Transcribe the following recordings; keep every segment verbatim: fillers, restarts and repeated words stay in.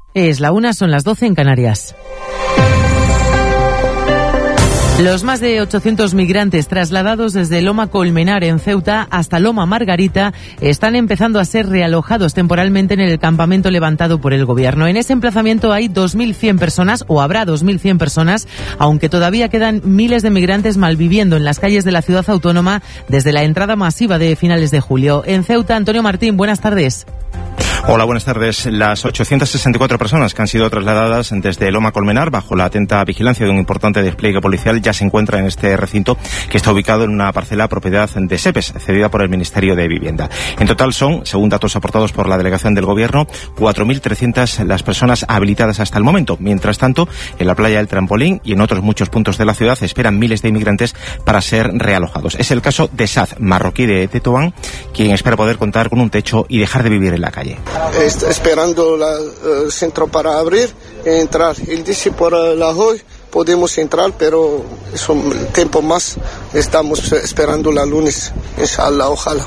Es la una, son las doce en Canarias. Los más de ochocientos migrantes trasladados desde Loma Colmenar en Ceuta hasta Loma Margarita están empezando a ser realojados temporalmente en el campamento levantado por el gobierno. En ese emplazamiento hay dos mil cien personas, o habrá dos mil cien personas, aunque todavía quedan miles de migrantes malviviendo en las calles de la ciudad autónoma desde la entrada masiva de finales de julio. En Ceuta, Antonio Martín, buenas tardes. Hola, buenas tardes. Las ochocientas sesenta y cuatro personas que han sido trasladadas desde Loma Colmenar bajo la atenta vigilancia de un importante despliegue policial ya se encuentran en este recinto, que está ubicado en una parcela propiedad de SEPES, cedida por el Ministerio de Vivienda. En total son, según datos aportados por la delegación del Gobierno, cuatro mil trescientas las personas habilitadas hasta el momento. Mientras tanto, en la playa del Trampolín y en otros muchos puntos de la ciudad esperan miles de inmigrantes para ser realojados. Es el caso de Saz, marroquí de Tetuán, quien espera poder contar con un techo y dejar de vivir en la calle. Está esperando el uh, centro para abrir y entrar. Él dice por uh, la hoy podemos entrar, pero es un tiempo más. Estamos esperando la lunes, inshallah, ojalá.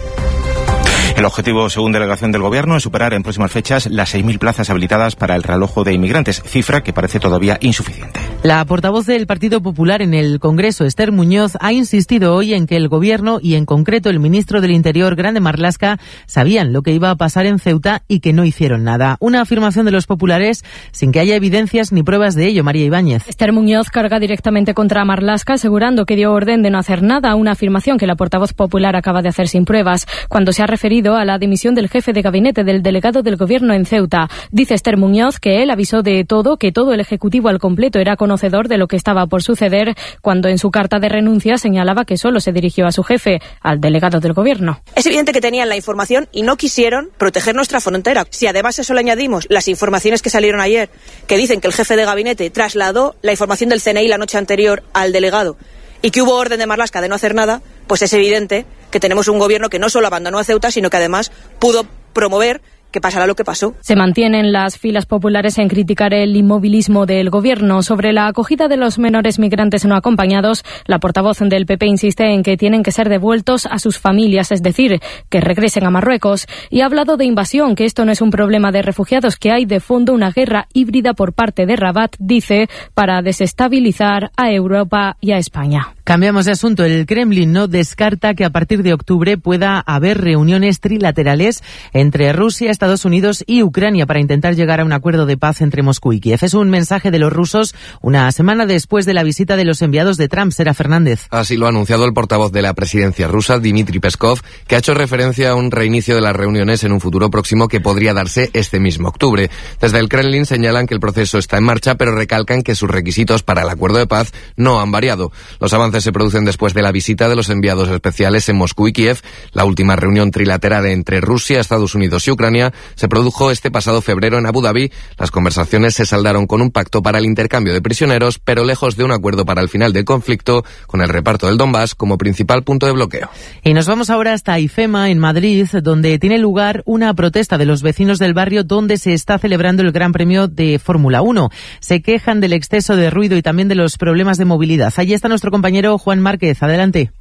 El objetivo, según delegación del Gobierno, es superar en próximas fechas las seis mil plazas habilitadas para el realojo de inmigrantes, cifra que parece todavía insuficiente. La portavoz del Partido Popular en el Congreso, Esther Muñoz, ha insistido hoy en que el Gobierno y en concreto el ministro del Interior, Grande Marlaska, sabían lo que iba a pasar en Ceuta y que no hicieron nada. Una afirmación de los populares sin que haya evidencias ni pruebas de ello. María Ibáñez. Esther Muñoz carga directamente contra Marlaska, asegurando que dio orden de no hacer nada, una afirmación que la portavoz popular acaba de hacer sin pruebas, cuando se ha referido a la dimisión del jefe de gabinete del delegado del Gobierno en Ceuta. Dice Esther Muñoz que él avisó de todo, que todo el Ejecutivo al completo era conocedor de lo que estaba por suceder, cuando en su carta de renuncia señalaba que solo se dirigió a su jefe, al delegado del Gobierno. Es evidente que tenían la información y no quisieron proteger nuestra frontera. Si además eso le añadimos las informaciones que salieron ayer, que dicen que el jefe de gabinete trasladó la información del C N I la noche anterior al delegado y que hubo orden de Marlaska de no hacer nada, pues es evidente que tenemos un gobierno que no solo abandonó a Ceuta, sino que además pudo promover que pasará lo que pasó. Se mantienen las filas populares en criticar el inmovilismo del Gobierno. Sobre la acogida de los menores migrantes no acompañados, la portavoz del P P insiste en que tienen que ser devueltos a sus familias, es decir, que regresen a Marruecos. Y ha hablado de invasión, que esto no es un problema de refugiados, que hay de fondo una guerra híbrida por parte de Rabat, dice, para desestabilizar a Europa y a España. Cambiamos de asunto. El Kremlin no descarta que a partir de octubre pueda haber reuniones trilaterales entre Rusia, Estados Unidos y Ucrania para intentar llegar a un acuerdo de paz entre Moscú y Kiev. Es un mensaje de los rusos una semana después de la visita de los enviados de Trump. Sera Fernández. Así lo ha anunciado el portavoz de la presidencia rusa, Dmitry Peskov, que ha hecho referencia a un reinicio de las reuniones en un futuro próximo que podría darse este mismo octubre. Desde el Kremlin señalan que el proceso está en marcha, pero recalcan que sus requisitos para el acuerdo de paz no han variado. Los avances se producen después de la visita de los enviados especiales en Moscú y Kiev. La última reunión trilateral entre Rusia, Estados Unidos y Ucrania se produjo este pasado febrero en Abu Dhabi. Las conversaciones se saldaron con un pacto para el intercambio de prisioneros, pero lejos de un acuerdo para el final del conflicto, con el reparto del Donbass como principal punto de bloqueo. Y nos vamos ahora hasta IFEMA, en Madrid, donde tiene lugar una protesta de los vecinos del barrio donde se está celebrando el Gran Premio de Fórmula uno. Se quejan del exceso de ruido y también de los problemas de movilidad. Allí está nuestro compañero Juan Márquez. Adelante.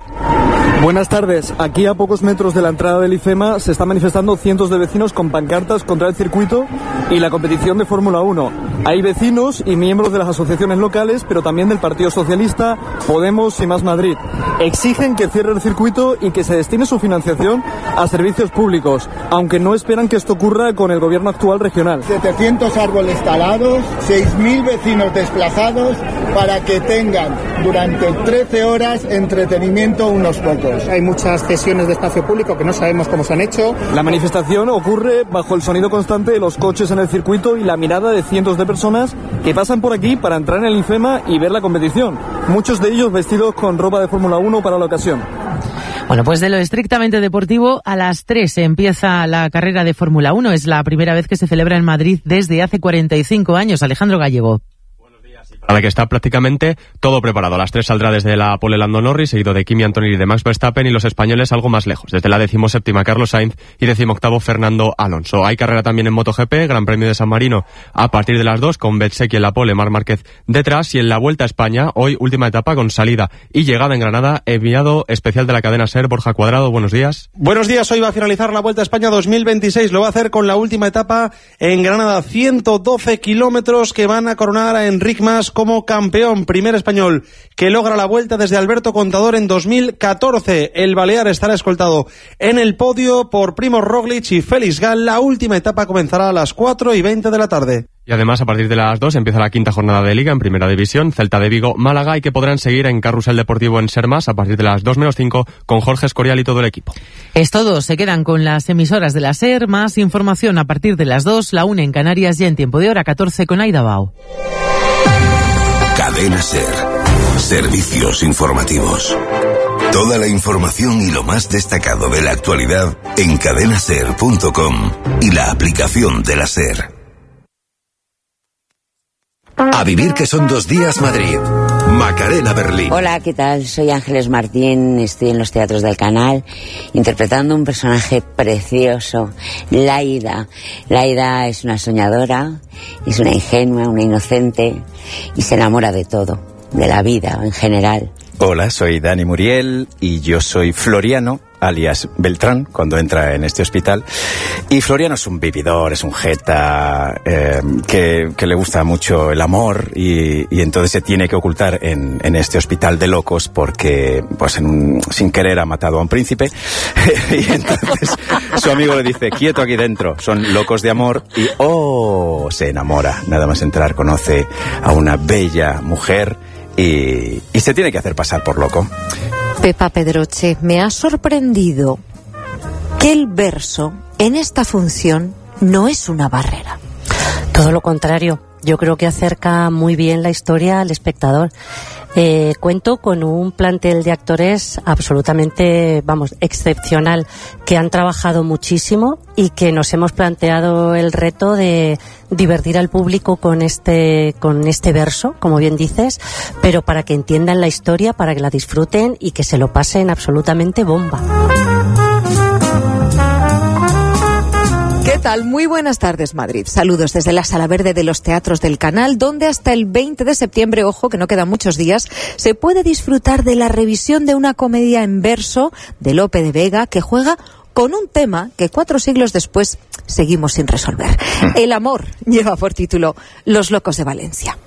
Buenas tardes. Aquí a pocos metros de la entrada del IFEMA se están manifestando cientos de vecinos con pancartas contra el circuito y la competición de Fórmula uno. Hay vecinos y miembros de las asociaciones locales, pero también del Partido Socialista, Podemos y Más Madrid. Exigen que cierre el circuito y que se destine su financiación a servicios públicos, aunque no esperan que esto ocurra con el gobierno actual regional. setecientos árboles talados, seis mil vecinos desplazados para que tengan durante trece horas entretenimiento unos pocos. Hay muchas cesiones de espacio público que no sabemos cómo se han hecho. La manifestación ocurre bajo el sonido constante de los coches en el circuito y la mirada de cientos de personas que pasan por aquí para entrar en el IFEMA y ver la competición. Muchos de ellos vestidos con ropa de Fórmula uno para la ocasión. Bueno, pues de lo estrictamente deportivo, a las tres empieza la carrera de Fórmula uno. Es la primera vez que se celebra en Madrid desde hace cuarenta y cinco años. Alejandro Gallego. para la que está prácticamente todo preparado. A las tres saldrá desde la pole Lando Norris, seguido de Kimi Antonelli y de Max Verstappen, y los españoles algo más lejos, desde la decimoséptima Carlos Sainz y decimoctavo Fernando Alonso. Hay carrera también en MotoGP, Gran Premio de San Marino a partir de las dos, con Bezzecchi en la pole, Marc Márquez detrás, y en la Vuelta a España, hoy última etapa con salida y llegada en Granada, enviado especial de la cadena SER, Borja Cuadrado, buenos días. Buenos días, hoy va a finalizar la Vuelta a España dos mil veintiséis, lo va a hacer con la última etapa en Granada, ciento doce kilómetros que van a coronar a Enric Mas como campeón, primer español que logra la Vuelta desde Alberto Contador en dos mil catorce. El balear estará escoltado en el podio por Primož Roglič y Félix Gal. La última etapa comenzará a las cuatro y veinte de la tarde. Y además, a partir de las dos empieza la quinta jornada de Liga en Primera División, Celta de Vigo, Málaga, y que podrán seguir en Carrusel Deportivo en Ser Más a partir de las dos menos cinco con Jorge Escorial y todo el equipo. Es todo, se quedan con las emisoras de la SER, más información a partir de las dos, la una en Canarias y en tiempo de hora catorce con Aida Bao. Cadena SER. Servicios informativos. Toda la información y lo más destacado de la actualidad en cadena ser punto com y la aplicación de la SER. A vivir que son dos días Madrid. Macarena Berlín. Hola, ¿qué tal? Soy Ángeles Martín, estoy en los teatros del Canal interpretando un personaje precioso, Laida. Laida es una soñadora, es una ingenua, una inocente y se enamora de todo, de la vida en general. Hola, soy Dani Muriel y yo soy Floriano, alias Beltrán, cuando entra en este hospital. Y Floriano es un vividor, es un jeta, eh, que, que le gusta mucho el amor y, y entonces se tiene que ocultar en, en este hospital de locos porque, pues, en un, sin querer ha matado a un príncipe. Y entonces su amigo le dice, quieto aquí dentro, son locos de amor, y ¡oh! Se enamora. Nada más entrar conoce a una bella mujer y, y se tiene que hacer pasar por loco. Pepa Pedroche, me ha sorprendido que el verso en esta función no es una barrera. Todo lo contrario, yo creo que acerca muy bien la historia al espectador. Eh, cuento con un plantel de actores absolutamente, vamos, excepcional, que han trabajado muchísimo y que nos hemos planteado el reto de divertir al público con este, con este verso, como bien dices, pero para que entiendan la historia, para que la disfruten y que se lo pasen absolutamente bomba. ¿Qué tal? Muy buenas tardes, Madrid. Saludos desde la Sala Verde de los Teatros del Canal, donde hasta el veinte de septiembre, ojo, que no quedan muchos días, se puede disfrutar de la revisión de una comedia en verso de Lope de Vega, que juega con un tema que cuatro siglos después seguimos sin resolver. El amor lleva por título Los locos de Valencia.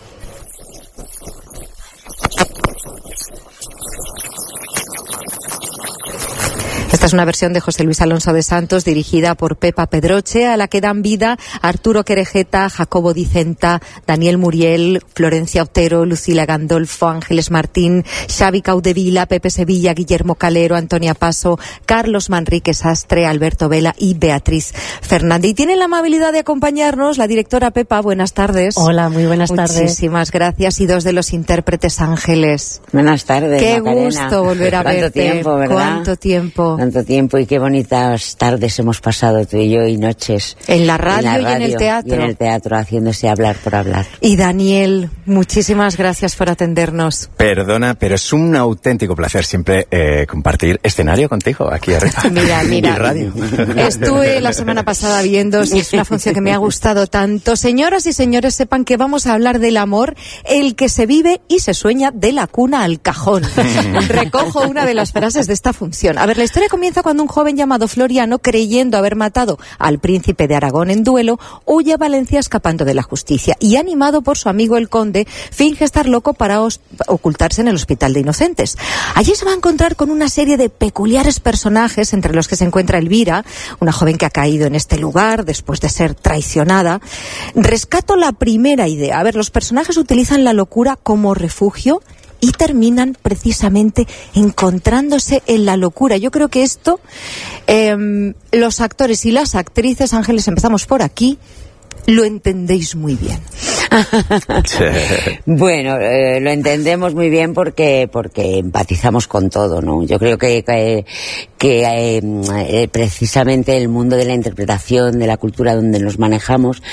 Esta es una versión de José Luis Alonso de Santos, dirigida por Pepa Pedroche, a la que dan vida Arturo Querejeta, Jacobo Dicenta, Daniel Muriel, Florencia Otero, Lucila Gandolfo, Ángeles Martín, Xavi Caudevila, Pepe Sevilla, Guillermo Calero, Antonia Paso, Carlos Manrique Sastre, Alberto Vela y Beatriz Fernández. Y tiene la amabilidad de acompañarnos la directora Pepa. Buenas tardes. Hola, muy buenas tardes. Muchísimas gracias. Y dos de los intérpretes, Ángeles. Buenas tardes, Qué Macarena. gusto volver a ¿Cuánto verte. tiempo, verdad? ¿Cuánto tiempo? Tanto tiempo y qué bonitas tardes hemos pasado tú y yo y noches. En la radio, en la radio y en el teatro. Y en el teatro, haciéndose hablar por hablar. Y Daniel, muchísimas gracias por atendernos. Perdona, pero es un auténtico placer siempre eh, compartir escenario contigo aquí arriba. Mira, mira. Y radio. Estuve la semana pasada viendo, y es una función que me ha gustado tanto. Señoras y señores, sepan que vamos a hablar del amor, el que se vive y se sueña de la cuna al cajón. Recojo una de las frases de esta función. A ver, la historia comienza cuando un joven llamado Floriano, creyendo haber matado al príncipe de Aragón en duelo, huye a Valencia escapando de la justicia y, animado por su amigo el conde, finge estar loco para ocultarse en el Hospital de Inocentes. Allí se va a encontrar con una serie de peculiares personajes, entre los que se encuentra Elvira, una joven que ha caído en este lugar después de ser traicionada. Rescato la primera idea. A ver, los personajes utilizan la locura como refugio y terminan precisamente encontrándose en la locura. Yo creo que esto, eh, los actores y las actrices, Ángeles, empezamos por aquí, lo entendéis muy bien. Bueno, eh, lo entendemos muy bien porque porque empatizamos con todo, ¿no? Yo creo que que, que eh, eh, precisamente el mundo de la interpretación, de la cultura donde nos manejamos,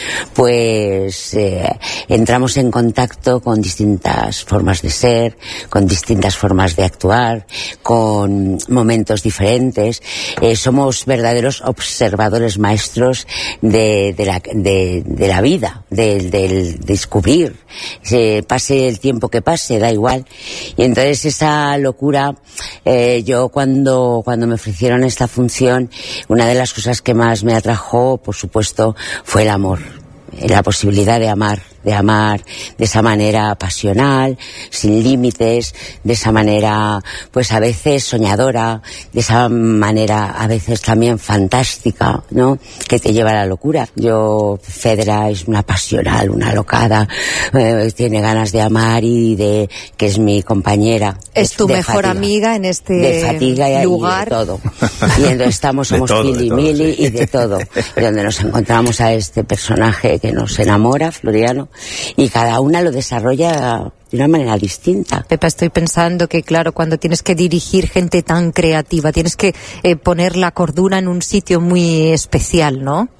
pues eh, entramos en contacto con distintas formas de ser, con distintas formas de actuar, con momentos diferentes. Eh, somos verdaderos observadores maestros de, de, la, de, de la vida, del, del descubrir. Se pase el tiempo que pase, da igual. Y entonces esa locura, eh, yo cuando, cuando me ofrecieron esta función, una de las cosas que más me atrajo, por supuesto, fue el amor. La posibilidad de amar, de amar de esa manera pasional, sin límites, de esa manera, pues a veces soñadora, de esa manera a veces también fantástica, ¿no? Que te lleva a la locura. Yo, Fedra es una pasional, una locada, eh, tiene ganas de amar y de, que es mi compañera. Es tu mejor fatiga, amiga en este de fatiga y, lugar. Y de todo. Y entonces estamos, somos pili mili y de todo. Y donde nos encontramos a este personaje que nos enamora, Floriano, y cada una lo desarrolla de una manera distinta. Pepa, estoy pensando que, claro, cuando tienes que dirigir gente tan creativa, tienes que eh, poner la cordura en un sitio muy especial, ¿no?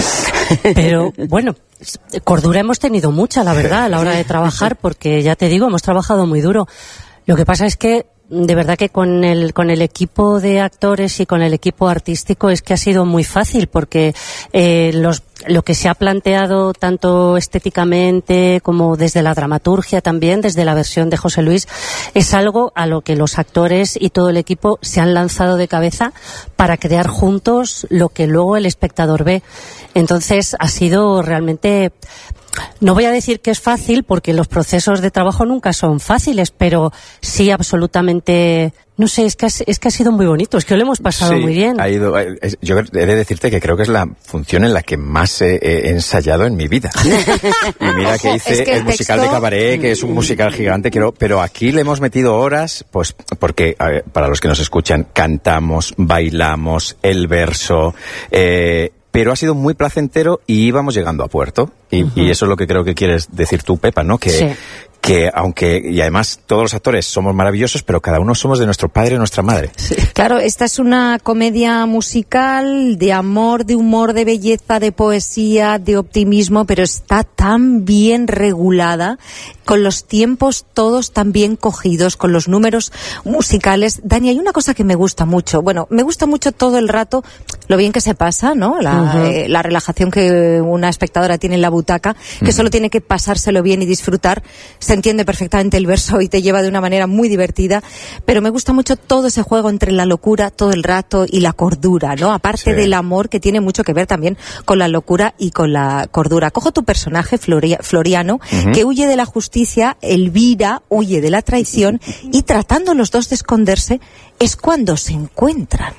Pero, bueno, cordura hemos tenido mucha, la verdad, a la hora de trabajar, porque ya te digo, hemos trabajado muy duro. Lo que pasa es que de verdad que con el con el equipo de actores y con el equipo artístico es que ha sido muy fácil, porque eh, los lo que se ha planteado tanto estéticamente como desde la dramaturgia también, desde la versión de José Luis, es algo a lo que los actores y todo el equipo se han lanzado de cabeza para crear juntos lo que luego el espectador ve. Entonces ha sido realmente... No voy a decir que es fácil, porque los procesos de trabajo nunca son fáciles, pero sí absolutamente... No sé, es que, ha, es que ha sido muy bonito, es que lo hemos pasado sí, muy bien. Ha ido, yo he de decirte que creo que es la función en la que más he, he ensayado en mi vida. Y mira que hice es que el, el musical texto... de Cabaret, que es un musical gigante, pero, pero aquí le hemos metido horas, pues porque, a ver, para los que nos escuchan, cantamos, bailamos, el verso... Eh, pero ha sido muy placentero y íbamos llegando a puerto. Y, uh-huh. y eso es lo que creo que quieres decir tú, Pepa, ¿no? Que, sí. que aunque, y además todos los actores somos maravillosos, pero cada uno somos de nuestro padre y nuestra madre. Sí. Claro, esta es una comedia musical de amor, de humor, de belleza, de poesía, de optimismo, pero está tan bien regulada, con los tiempos todos tan bien cogidos, con los números musicales. Dani, hay una cosa que me gusta mucho. Bueno, me gusta mucho todo el rato lo bien que se pasa, ¿no? La, uh-huh. eh, la relajación que una espectadora tiene en la butaca, que uh-huh. solo tiene que pasárselo bien y disfrutar. Se entiende perfectamente el verso y te lleva de una manera muy divertida, pero me gusta mucho todo ese juego entre la locura todo el rato y la cordura, ¿no? Aparte sí. del amor, que tiene mucho que ver también con la locura y con la cordura. Cojo tu personaje, Floria, Floriano, uh-huh. que huye de la justicia, Elvira huye de la traición, y tratando los dos de esconderse es cuando se encuentran.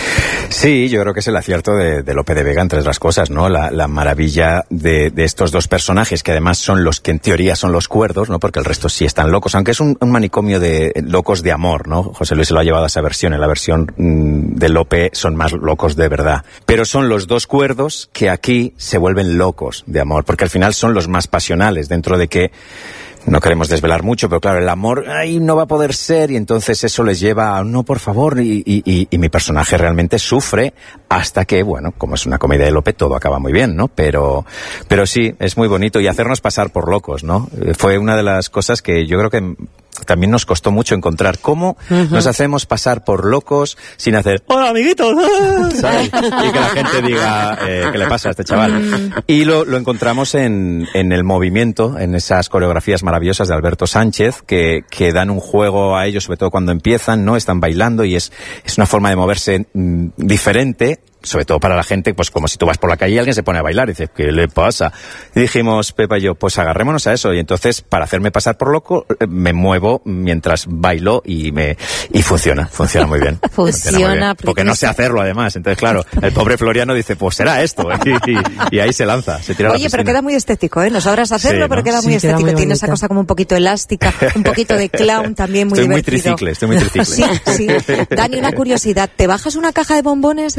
Sí, yo creo que es el acierto de, de Lope de Vega, entre otras cosas, ¿no? La, la maravilla de, de estos dos personajes, que además son los que en teoría son los cuerdos, ¿no? Porque el resto sí están locos, aunque es un, un manicomio de locos de amor, ¿no? José Luis se lo ha llevado a esa versión. En la versión mmm, de Lope son más locos de verdad. Pero son los dos cuerdos que aquí se vuelven locos de amor, porque al final son los más pasionales, dentro de que no queremos desvelar mucho, pero claro, el amor ay, no va a poder ser, y entonces eso les lleva a no, por favor, y, y, y, y mi personaje realmente sufre hasta que, bueno, como es una comedia de Lope, todo acaba muy bien, ¿no? Pero, pero sí, es muy bonito, y hacernos pasar por locos, ¿no? Fue una de las cosas que yo creo que también nos costó mucho encontrar cómo uh-huh. nos hacemos pasar por locos sin hacer ¡hola, amiguitos! ¿Sabes? Y que la gente diga eh, ¿qué le pasa a este chaval? Y lo, lo encontramos en, en el movimiento, en esas coreografías maravillosas de Alberto Sánchez, que, que dan un juego a ellos, sobre todo cuando empiezan, ¿no? Están bailando y es, es una forma de moverse mm, diferente, sobre todo para la gente, pues como si tú vas por la calle y alguien se pone a bailar y dices, ¿qué le pasa? Y dijimos, Pepa y yo, pues agarrémonos a eso. Y entonces, para hacerme pasar por loco, me muevo mientras bailo y me y funciona, funciona muy bien. Funciona, funciona muy bien. Porque no sé hacerlo, además. Entonces, claro, el pobre Floriano dice, pues será esto. Y, y, y ahí se lanza, se tira a la Oye, pero queda muy estético, ¿eh? No sabrás hacerlo, sí, pero ¿no? queda muy sí, estético. Queda muy Tiene esa cosa como un poquito elástica, un poquito de clown también, muy estoy divertido. Muy tricicle, estoy muy tricicle. Sí, sí. Dani, una curiosidad. ¿Te bajas una caja de bombones en, en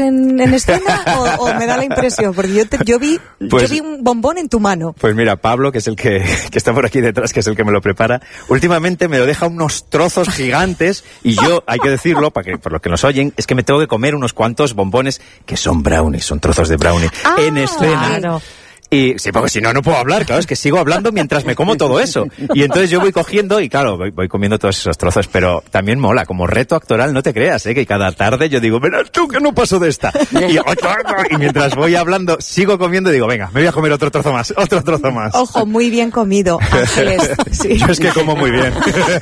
en escena o, o me da la impresión? Porque yo, te, yo, vi, pues, yo vi un bombón en tu mano. Pues mira, Pablo, que es el que, que está por aquí detrás, que es el que me lo prepara, últimamente me lo deja unos trozos gigantes y yo, hay que decirlo, para que, por lo que nos oyen, es que me tengo que comer unos cuantos bombones que son brownies, son trozos de brownie, ah, en escena. Claro. Y sí, porque si no, no puedo hablar, claro, es que sigo hablando mientras me como todo eso. Y entonces yo voy cogiendo y claro, voy, voy comiendo todos esos trozos, pero también mola, como reto actoral, no te creas, ¿eh? Que cada tarde yo digo, verás tú que no paso de esta. Y, y mientras voy hablando, sigo comiendo y digo, venga, me voy a comer otro trozo más, otro trozo más. Ojo, muy bien comido, Ángeles. Sí. Yo es que como muy bien.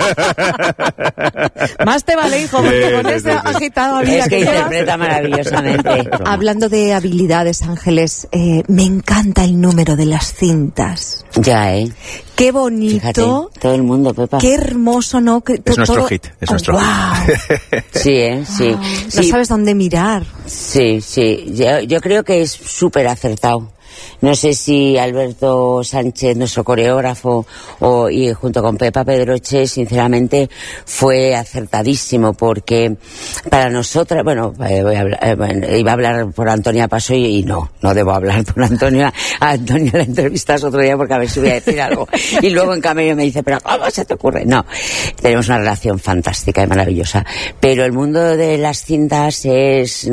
Más te vale, hijo, porque con ese agitado vida es que, que interpreta llevas. maravillosamente. Hablando de habilidades, Ángeles, eh, me encanta el número de las cintas. Ya, ¿eh? Qué bonito. Fíjate, todo el mundo, Pepa. Qué hermoso, ¿no? Que, es nuestro todo... hit, es nuestro oh, hit. Wow. Sí, ¿eh? Sí. Wow. sí. No sabes dónde mirar. Sí, sí. Yo, yo creo que es súper acertado. No sé si Alberto Sánchez, nuestro coreógrafo, o, y junto con Pepa Pedroche, sinceramente, fue acertadísimo, porque para nosotras, bueno, eh, voy a hablar, eh, bueno, iba a hablar por Antonia Paso y, y no, no debo hablar por Antonia. A Antonia la entrevistas otro día porque a ver si voy a decir algo. Y luego en cambio me dice, pero ¿cómo se te ocurre? No, tenemos una relación fantástica y maravillosa. Pero el mundo de las cintas es,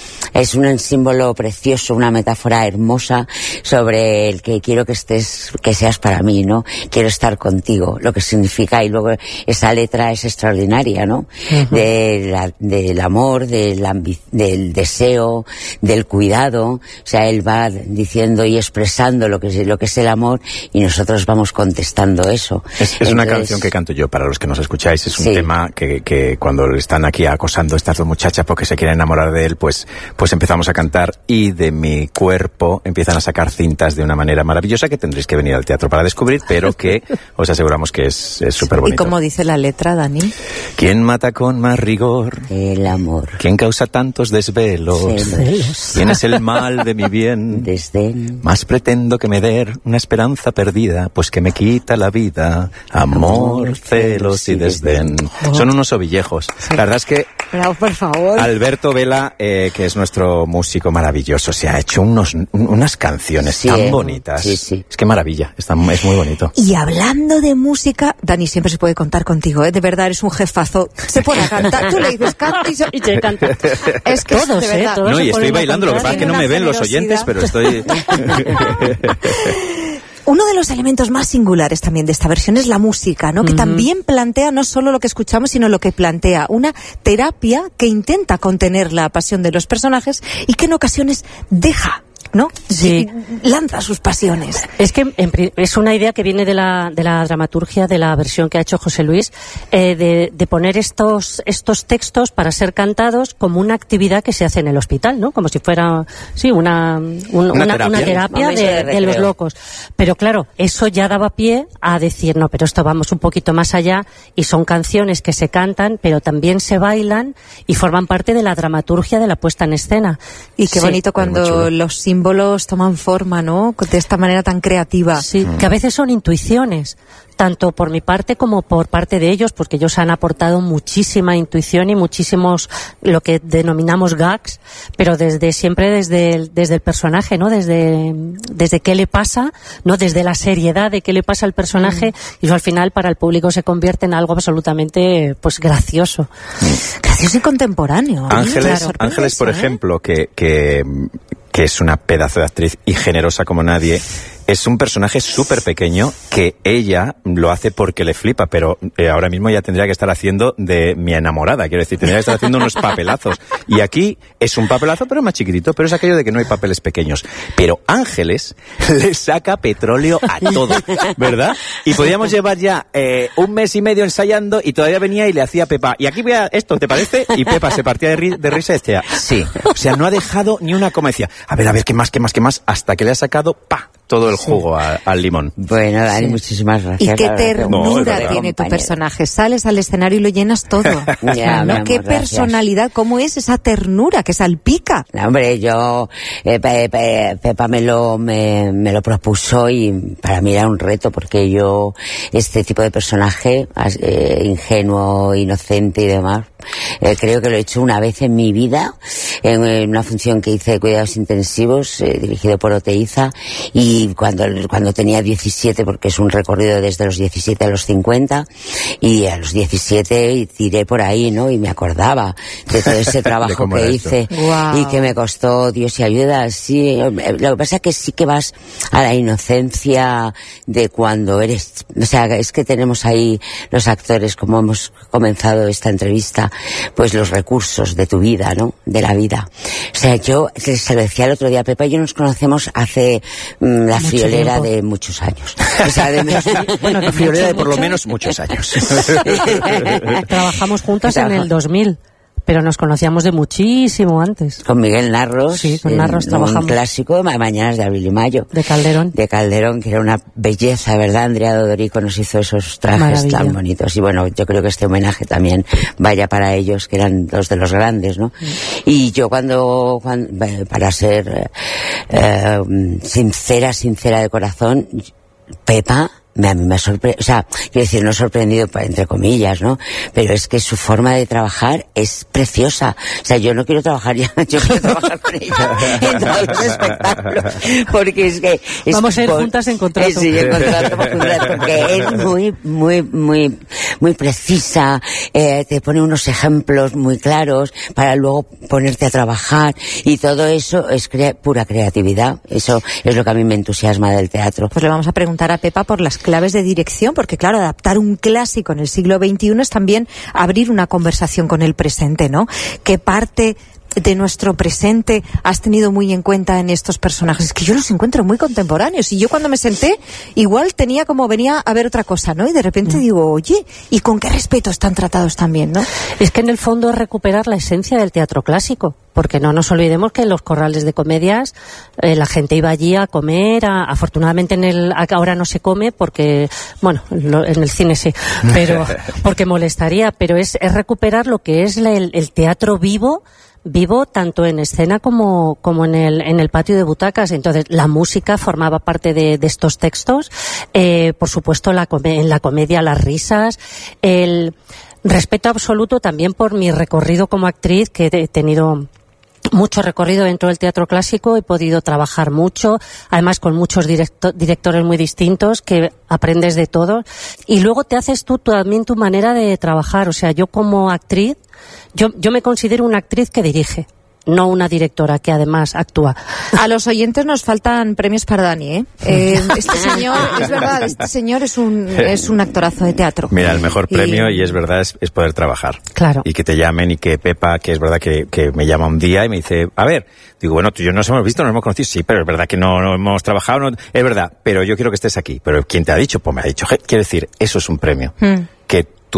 es un símbolo precioso, una metáfora hermosa sobre el que quiero que estés, que seas para mí, ¿no? Quiero estar contigo, lo que significa, y luego esa letra es extraordinaria, ¿no? Uh-huh. De la, del amor, del, ambi- del deseo, del cuidado, o sea, él va diciendo y expresando lo que es, lo que es el amor y nosotros vamos contestando eso. Es, es Entonces, una canción que canto yo, para los que nos escucháis, es un sí. tema que, que cuando le están aquí acosando estas dos muchachas porque se quieren enamorar de él, pues, pues empezamos a cantar y de mi cuerpo empiezan a sacar cintas de una manera maravillosa que tendréis que venir al teatro para descubrir, pero que os aseguramos que es súper bonito. ¿Y cómo dice la letra, Dani? ¿Quién mata con más rigor? El amor. ¿Quién causa tantos desvelos? Celos. ¿Quién es el mal de mi bien? Desdén. Más pretendo que me der una esperanza perdida, pues que me quita la vida. Amor, amor celos y desdén. Oh. Son unos ovillejos. La verdad es que Bravo, por favor. Alberto Vela, eh, que es nuestro músico maravilloso, se ha hecho unos, unas canciones sí, tan eh. bonitas. Sí, sí. Es que maravilla, está, es muy bonito. Y hablando de música, Dani, siempre se puede contar contigo, ¿eh? De verdad, eres un jefazo. Se pone a cantar, tú le dices canta y, se... y te canta. Es que todos, de verdad. ¿eh? Todos no, y estoy bailando, lo que pasa es que no me ven los oyentes, pero estoy... Uno de los elementos más singulares también de esta versión es la música, ¿no? Que uh-huh. también plantea no solo lo que escuchamos, sino lo que plantea una terapia que intenta contener la pasión de los personajes y que en ocasiones deja, ¿no? Sí. Lanza sus pasiones. Es que es una idea que viene de la, de la dramaturgia, de la versión que ha hecho José Luis, eh, de, de poner estos, estos textos para ser cantados como una actividad que se hace en el hospital, ¿no? Como si fuera, sí, una, un, una, una terapia, una terapia de, de, de los locos. Pero claro, eso ya daba pie a decir, no, pero esto vamos un poquito más allá y son canciones que se cantan, pero también se bailan y forman parte de la dramaturgia de la puesta en escena. Y qué sí, bonito cuando los símbolos toman forma, ¿no? De esta manera tan creativa. Sí, mm. que a veces son intuiciones, tanto por mi parte como por parte de ellos, porque ellos han aportado muchísima intuición y muchísimos, lo que denominamos gags, pero desde siempre desde el, desde el personaje, ¿no? Desde, desde qué le pasa, ¿no? Desde la seriedad de qué le pasa al personaje, mm. y eso al final para el público se convierte en algo absolutamente, pues, gracioso. Mm. Gracioso y contemporáneo. Ángeles, claro. Ángeles, por ¿eh? ejemplo, que, que, que es una pedazo de actriz y generosa como nadie, es un personaje súper pequeño que ella lo hace porque le flipa, pero eh, ahora mismo ya tendría que estar haciendo de mi enamorada, quiero decir, tendría que estar haciendo unos papelazos. Y aquí es un papelazo, pero más chiquitito, pero es aquello de que no hay papeles pequeños. Pero Ángeles le saca petróleo a todo, ¿verdad? Y podíamos llevar ya eh, un mes y medio ensayando y todavía venía y le hacía a Pepa, y aquí voy a esto, ¿te parece? Y Pepa se partía de, ri- de risa y decía, sí. O sea, no ha dejado ni una coma, decía, a ver, a ver, ¿qué más, qué más, qué más? Hasta que le ha sacado, pa, todo el jugo sí. a, al limón. Bueno, Dani, sí. muchísimas gracias. Y qué ternura no, tiene tu personaje. Sales al escenario y lo llenas todo. Ya, ¿no? amor, Qué gracias. Personalidad, cómo es esa ternura que salpica. No, hombre, yo, eh, pe, pe, Pepa me lo, me, me lo propuso y para mí era un reto porque yo, este tipo de personaje, eh, ingenuo, inocente y demás, Eh, creo que lo he hecho una vez en mi vida, en, en una función que hice de cuidados intensivos, eh, dirigido por Oteiza, y cuando, cuando tenía diecisiete, porque es un recorrido desde los diecisiete a los cincuenta, y a los diecisiete tiré por ahí, ¿no? Y me acordaba de todo ese trabajo que hice. Wow. Y que me costó Dios y ayuda, sí. Lo que pasa es que sí que vas a la inocencia de cuando eres, o sea, es que tenemos ahí los actores, como hemos comenzado esta entrevista, pues los recursos de tu vida, ¿no? De la vida. O sea, yo se lo decía el otro día, Pepa y yo nos conocemos hace mmm, la Mucho friolera tiempo. de muchos años. O sea, de bueno, la friolera de por lo menos muchos años. Trabajamos juntas en el dos mil. Pero nos conocíamos de muchísimo antes. Con Miguel Narros. Sí, con Narros trabajamos. Un clásico, Mañanas de Abril y Mayo. De Calderón. De Calderón, que era una belleza, ¿verdad? Andrea Dodorico nos hizo esos trajes Maravilla. tan bonitos. Y bueno, yo creo que este homenaje también vaya para ellos, que eran los de los grandes, ¿no? Mm. Y yo cuando, cuando para ser eh, sincera, sincera de corazón, Pepa... Me, a mí me ha sorprendido, o sea, quiero decir, no sorprendido entre comillas, ¿no? Pero es que su forma de trabajar es preciosa. O sea, yo no quiero trabajar ya, yo quiero trabajar con ella en todos los espectáculos. Porque es que... Es Vamos a ir con, juntas en contrato. Eh, sí, en contrato, porque es muy, muy, muy, muy precisa, eh, te pone unos ejemplos muy claros para luego ponerte a trabajar, y todo eso es crea- pura creatividad. Eso es lo que a mí me entusiasma del teatro. Pues le vamos a preguntar a Pepa por las claves de dirección, porque claro, adaptar un clásico en el siglo veintiuno es también abrir una conversación con el presente, ¿no? ¿Qué parte de nuestro presente has tenido muy en cuenta en estos personajes? Es que yo los encuentro muy contemporáneos, y yo cuando me senté igual tenía como venía a ver otra cosa, ¿no? Y de repente mm. digo, oye, ¿y con qué respeto están tratados también, no? Es que en el fondo es recuperar la esencia del teatro clásico, porque no nos olvidemos que en los corrales de comedias eh, la gente iba allí a comer, a, afortunadamente en el ahora no se come porque, bueno, lo, en el cine sí, pero porque molestaría, pero es, es recuperar lo que es la, el, el teatro vivo, vivo tanto en escena como, como en el, en el patio de butacas. Entonces, la música formaba parte de, de estos textos, eh, por supuesto la come, en la comedia las risas, el respeto absoluto también por mi recorrido como actriz, que he tenido mucho recorrido dentro del teatro clásico, he podido trabajar mucho, además con muchos directo, directores muy distintos, que aprendes de todo, y luego te haces tú también tu manera de trabajar. O sea, yo como actriz, yo, yo me considero una actriz que dirige, no una directora que además actúa. A los oyentes nos faltan premios para Dani, ¿eh? eh este señor, es verdad, este señor es un es un actorazo de teatro. Mira, el mejor premio, y, y es verdad, es, es poder trabajar. Claro. Y que te llamen, y que Pepa, que es verdad que, que me llama un día y me dice, a ver, digo, bueno, tú y yo nos hemos visto, nos hemos conocido, sí, pero es verdad que no, no hemos trabajado, no, es verdad, pero yo quiero que estés aquí. Pero ¿quién te ha dicho? Pues me ha dicho, quiero decir, eso es un premio. Hmm. Que